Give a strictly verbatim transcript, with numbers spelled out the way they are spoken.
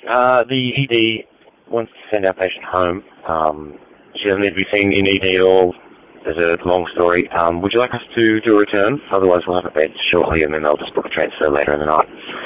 Uh, the E D wants to send our patient home. Um, she doesn't need to be seen in E D at all. There's a long story. Um, would you like us to do a return? Otherwise, we'll have a bed shortly, and then they'll just book a transfer later in the night.